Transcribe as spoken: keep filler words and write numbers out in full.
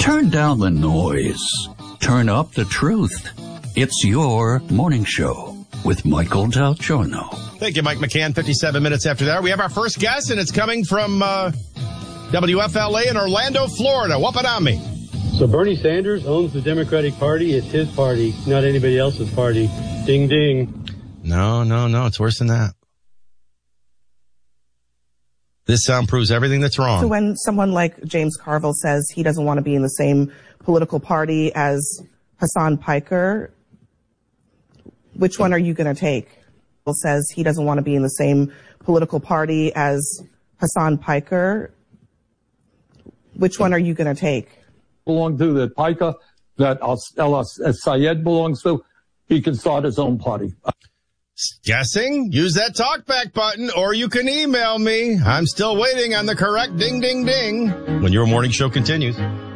Turn down the noise. Turn up the truth. It's your morning show with Michael Del Giorno. Thank you, Mike McCann. fifty-seven minutes after that, we have our first guest, and it's coming from uh, W F L A in Orlando, Florida. Wapanami. So Bernie Sanders owns the Democratic Party. It's his party, not anybody else's party. Ding, ding. No, no, no. It's worse than that. This sound proves everything that's wrong. So when someone like James Carville says he doesn't want to be in the same political party as Hassan Piker, which one are you going to take? Says he doesn't want to be in the same political party as Hassan Piker. Which one are you going to take? Belong to the Piker that El Sayed belongs to. He can start his own party. Guessing? Use that talkback button, or you can email me. I'm still waiting on the correct ding, ding, ding when your morning show continues.